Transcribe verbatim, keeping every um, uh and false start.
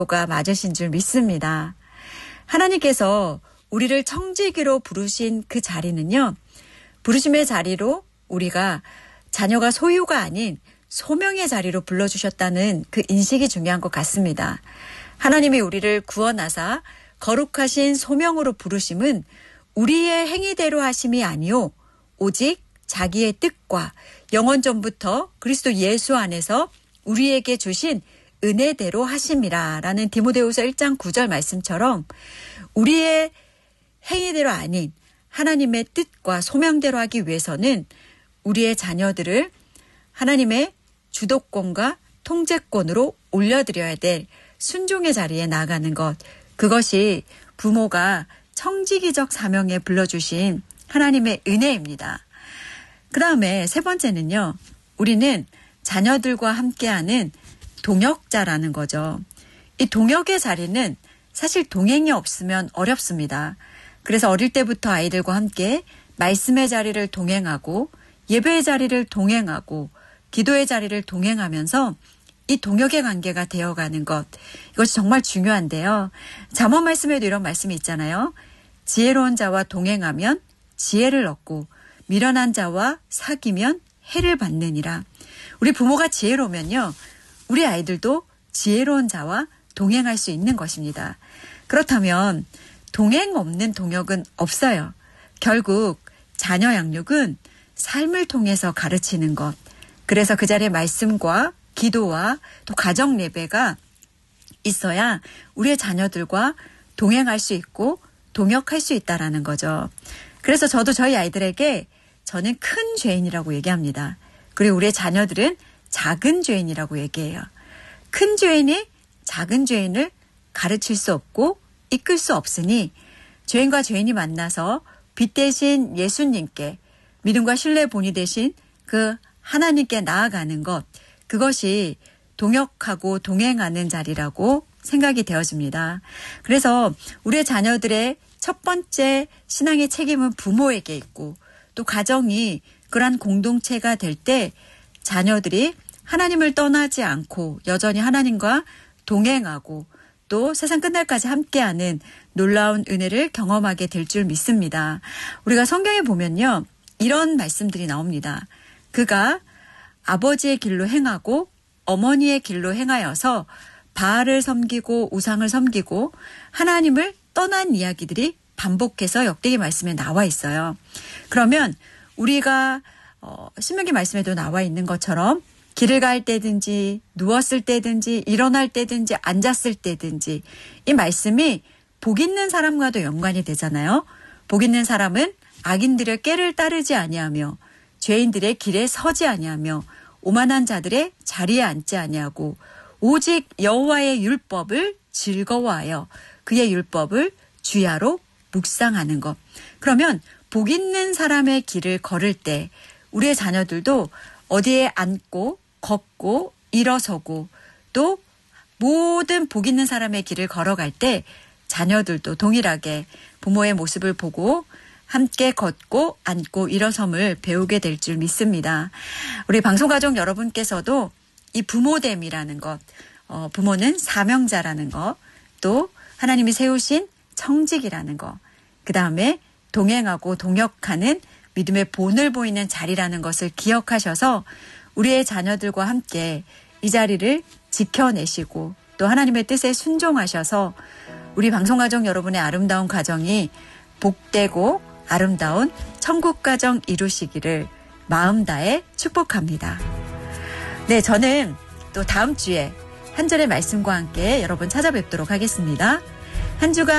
가 맞으신 줄 믿습니다. 하나님께서 우리를 청지기로 부르신 그 자리는요, 부르심의 자리로 우리가 자녀가 소유가 아닌 소명의 자리로 불러주셨다는 그 인식이 중요한 것 같습니다. 하나님이 우리를 구원하사 거룩하신 소명으로 부르심은 우리의 행위대로 하심이 아니요 오직 자기의 뜻과 영원 전부터 그리스도 예수 안에서 우리에게 주신 은혜대로 하심이라 라는 디모데후서 일 장 구 절 말씀처럼 우리의 행위대로 아닌 하나님의 뜻과 소명대로 하기 위해서는 우리의 자녀들을 하나님의 주도권과 통제권으로 올려드려야 될 순종의 자리에 나아가는 것, 그것이 부모가 청지기적 사명에 불러주신 하나님의 은혜입니다. 그 다음에 세 번째는요, 우리는 자녀들과 함께하는 동역자라는 거죠. 이 동역의 자리는 사실 동행이 없으면 어렵습니다. 그래서 어릴 때부터 아이들과 함께 말씀의 자리를 동행하고 예배의 자리를 동행하고 기도의 자리를 동행하면서 이 동역의 관계가 되어가는 것, 이것이 정말 중요한데요. 잠언 말씀에도 이런 말씀이 있잖아요. 지혜로운 자와 동행하면 지혜를 얻고 미련한 자와 사귀면 해를 받느니라. 우리 부모가 지혜로우면요, 우리 아이들도 지혜로운 자와 동행할 수 있는 것입니다. 그렇다면 동행 없는 동역은 없어요. 결국 자녀 양육은 삶을 통해서 가르치는 것. 그래서 그 자리에 말씀과 기도와 또 가정 예배가 있어야 우리의 자녀들과 동행할 수 있고 동역할 수 있다라는 거죠. 그래서 저도 저희 아이들에게 저는 큰 죄인이라고 얘기합니다. 그리고 우리의 자녀들은 작은 죄인이라고 얘기해요. 큰 죄인이 작은 죄인을 가르칠 수 없고 이끌 수 없으니 죄인과 죄인이 만나서 빛 대신 예수님께 믿음과 신뢰의 본이 되신 그 하나님께 나아가는 것, 그것이 동역하고 동행하는 자리라고 생각이 되어집니다. 그래서 우리의 자녀들의 첫 번째 신앙의 책임은 부모에게 있고 또 가정이 그러한 공동체가 될 때 자녀들이 하나님을 떠나지 않고 여전히 하나님과 동행하고 또 세상 끝날까지 함께하는 놀라운 은혜를 경험하게 될 줄 믿습니다. 우리가 성경에 보면요, 이런 말씀들이 나옵니다. 그가 아버지의 길로 행하고 어머니의 길로 행하여서 바알을 섬기고 우상을 섬기고 하나님을 떠난 이야기들이 반복해서 역대기 말씀에 나와 있어요. 그러면 우리가 어, 신명기 말씀에도 나와 있는 것처럼 길을 갈 때든지 누웠을 때든지 일어날 때든지 앉았을 때든지 이 말씀이 복 있는 사람과도 연관이 되잖아요. 복 있는 사람은 악인들의 꾀를 따르지 아니하며 죄인들의 길에 서지 아니하며 오만한 자들의 자리에 앉지 아니하고 오직 여호와의 율법을 즐거워하여 그의 율법을 주야로 묵상하는 것. 그러면 복 있는 사람의 길을 걸을 때 우리의 자녀들도 어디에 앉고 걷고 일어서고 또 모든 복 있는 사람의 길을 걸어갈 때 자녀들도 동일하게 부모의 모습을 보고 함께 걷고 앉고 일어섬을 배우게 될 줄 믿습니다. 우리 방송가족 여러분께서도 이 부모됨이라는 것, 어, 부모는 사명자라는 것, 또 하나님이 세우신 청직이라는 것, 그 다음에 동행하고 동역하는 믿음의 본을 보이는 자리라는 것을 기억하셔서 우리의 자녀들과 함께 이 자리를 지켜내시고 또 하나님의 뜻에 순종하셔서 우리 방송가족 여러분의 아름다운 가정이 복되고 아름다운 천국 가정 이루시기를 마음 다해 축복합니다. 네, 저는 또 다음 주에 한 절의 말씀과 함께 여러분 찾아뵙도록 하겠습니다. 한 주간